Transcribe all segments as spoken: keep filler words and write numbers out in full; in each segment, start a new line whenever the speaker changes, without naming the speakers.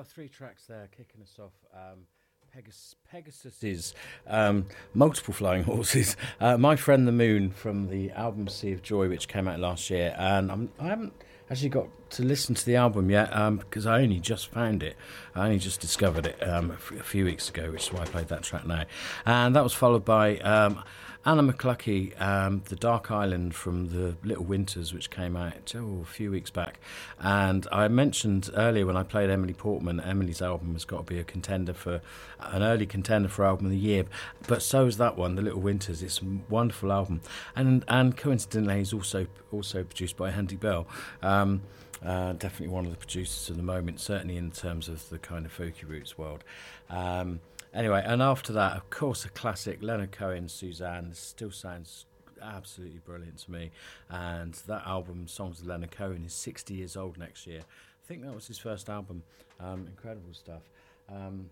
our three tracks there, kicking us off. Um, Pegasus, Pegasus's um, multiple flying horses. Uh, My Friend the Moon from the album Sea of Joy, which came out last year, and I'm, I haven't actually got to listen to the album yet um, because I only just found it. I only just discovered it um, a, f- a few weeks ago, which is why I played that track now. And that was followed by um, Anna McCluskey, um, The Dark Island from the Little Winters, which came out oh, a few weeks back. And I mentioned earlier when I played Emily Portman, Emily's album has got to be a contender for an early contender for album of the year. But so is that one, The Little Winters. It's a wonderful album, and and coincidentally, it's also also produced by Andy Bell. Um, uh, definitely one of the producers at the moment, certainly in terms of the kind of folky roots world. Um, Anyway, and after that, of course, a classic, Leonard Cohen, Suzanne. This still sounds absolutely brilliant to me. And that album, Songs of Leonard Cohen, is sixty years old next year. I think that was his first album. Um, incredible stuff. Um,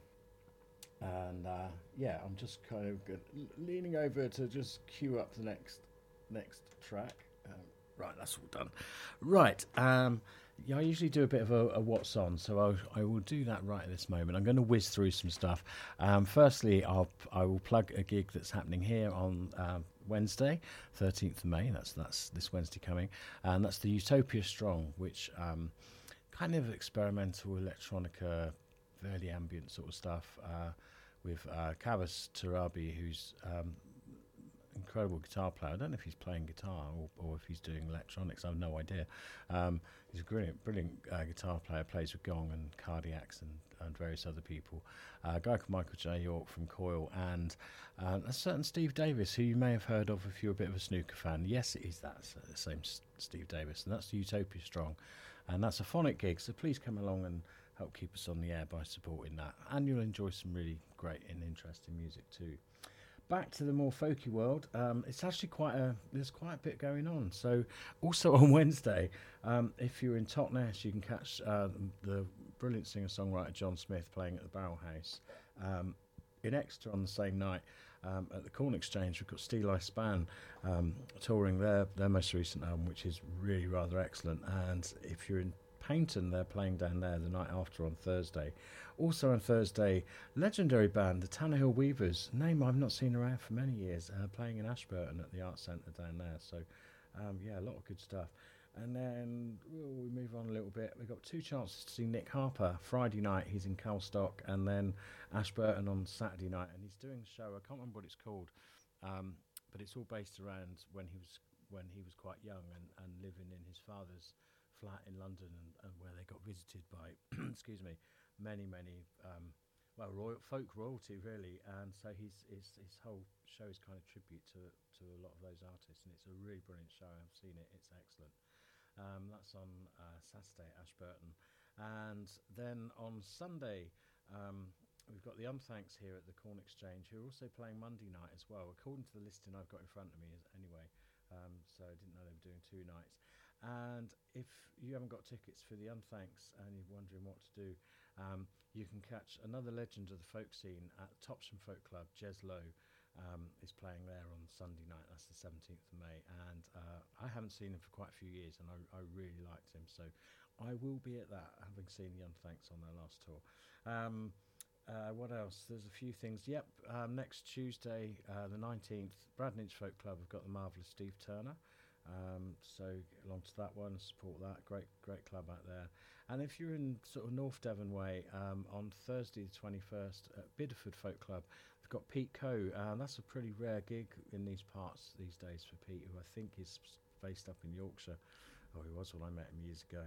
and uh, yeah, I'm just kind of good, leaning over to just cue up the next next track. Um, right, that's all done. Right. Um, Yeah, I usually do a bit of a, a what's on, so I'll, I will do that right at this moment. I'm going to whiz through some stuff. Um, firstly, I'll I will plug a gig that's happening here on uh, Wednesday, thirteenth of May. That's that's this Wednesday coming, and that's the Utopia Strong, which um, kind of experimental electronica, fairly ambient sort of stuff uh, with uh, Kavas Tarabi, who's um, incredible guitar player. I don't know if he's playing guitar or, or if he's doing electronics. I have no idea. Um, he's a brilliant, brilliant uh, guitar player. Plays with Gong and Cardiacs and, and various other people. Uh, a guy called Michael J. York from Coil, and uh, a certain Steve Davis, who you may have heard of if you're a bit of a snooker fan. Yes, it is that so the same S- Steve Davis, and that's the Utopia Strong, and that's a phonic gig. So please come along and help keep us on the air by supporting that, and you'll enjoy some really great and interesting music too. Back to the more folky world, um, it's actually quite a there's quite a bit going on. So also on Wednesday, um, if you're in Totnes, you can catch uh, the brilliant singer-songwriter John Smith playing at the Barrel House. Um, in Exeter on the same night, um, at the Corn Exchange, we've got Steel Eye Span um, touring their, their most recent album, which is really rather excellent. And if you're in Paynton, they're playing down there the night after on Thursday. Also on Thursday, legendary band, the Tannehill Weavers, name I've not seen around for many years, uh, playing in Ashburton at the Arts Centre down there. So, um, yeah, a lot of good stuff. And then well, we move on a little bit. We've got two chances to see Nick Harper. Friday night, he's in Calstock, and then Ashburton on Saturday night. And he's doing a show, I can't remember what it's called, um, but it's all based around when he was when he was quite young and, and living in his father's flat in London, and, and where they got visited by, excuse me, many, many, um, well, royal, folk royalty, really. And so his, his his whole show is kind of tribute to, to a lot of those artists, and it's a really brilliant show. I've seen it, it's excellent. Um, that's on uh, Saturday at Ashburton. And then on Sunday, um, we've got the Unthanks here at the Corn Exchange, who are also playing Monday night as well, according to the listing I've got in front of me anyway. Um, so I didn't know they were doing two nights. And if you haven't got tickets for the Unthanks and you're wondering what to do, um, you can catch another legend of the folk scene at Topsham Folk Club. Jez Lowe um, is playing there on Sunday night. That's the seventeenth of May. And uh, I haven't seen him for quite a few years, and I, I really liked him. So I will be at that, having seen the Unthanks on their last tour. Um, uh, what else? There's a few things. Yep, um, next Tuesday, uh, the nineteenth, Bradninch Folk Club have got the marvellous Steve Turner. Um, so get along to that one, support that. Great, great club out there. And if you're in sort of North Devon way, um, on Thursday the twenty-first at Bideford Folk Club, they've got Pete Coe. Uh, that's a pretty rare gig in these parts these days for Pete, who I think is based up in Yorkshire. Oh, he was when I met him years ago.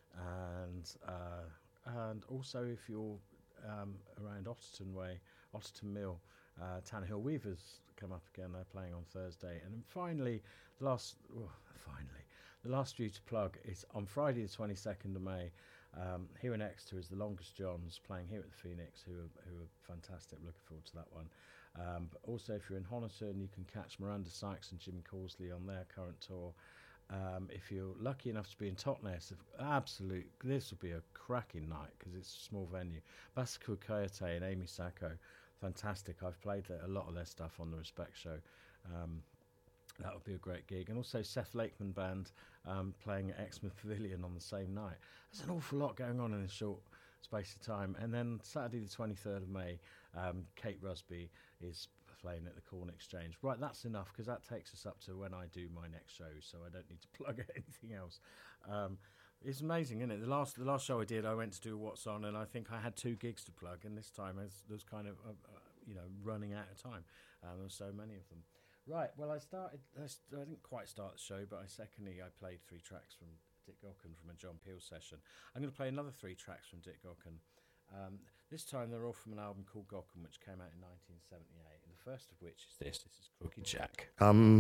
And uh, and also if you're um, around Otterton way, Otterton Mill, uh, Tannehill Weavers come up again. They're playing on Thursday. And then finally, the last oh, finally the last few to plug is on Friday the twenty-second of May. Um, here in Exeter is the Longest Johns playing here at the Phoenix, who are, who are fantastic. Looking forward to that one. Um, but also, if you're in Honiton, you can catch Miranda Sykes and Jim Causley on their current tour. Um, if you're lucky enough to be in Totnes, absolute, this will be a cracking night because it's a small venue. Basico Coyote and Amy Sacco, fantastic. I've played a lot of their stuff on the Respect show. Um, that would be a great gig. And also Seth Lakeman Band um, playing at Exmouth Pavilion on the same night. There's an awful lot going on in a short space of time. And then Saturday the twenty-third of May, um, Kate Rusby is playing at the Corn Exchange. Right, that's enough, because that takes us up to when I do my next show, so I don't need to plug anything else. Um, it's amazing, isn't it? The last the last show I did, I went to do What's On, and I think I had two gigs to plug, and this time there's, there's kind of, uh, uh, you know, running out of time. Um, there's so many of them. Right, well, I started, I, st- I didn't quite start the show, but I secondly, I played three tracks from Dick Gaughan from a John Peel session. I'm going to play another three tracks from Dick Gaughan. Um, this time they're all from an album called Gaughan, which came out in nineteen seventy-eight, and the first of which is this. This is Crooked Jack.
Um.